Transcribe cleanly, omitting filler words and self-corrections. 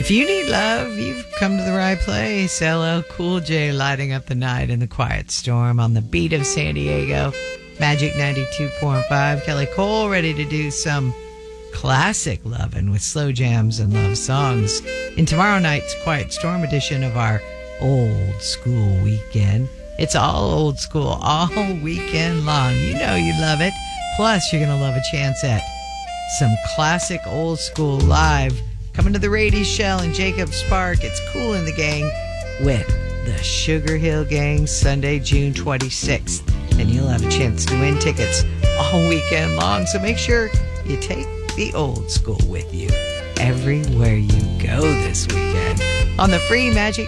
If you need love, you've come to the right place. LL Cool J lighting up the night in the Quiet Storm on the beat of San Diego. Magic 92.5. Kelly Cole ready to do some classic lovin' with slow jams and love songs in tomorrow night's Quiet Storm edition of our old school weekend. It's all old school all weekend long. You know you love it. Plus, you're going to love a chance at some classic old school live coming to the Rady Shell in Jacobs Park. It's Cool in the Gang with the Sugar Hill Gang, Sunday, June 26th. And you'll have a chance to win tickets all weekend long. So make sure you take the old school with you everywhere you go this weekend on the free Magic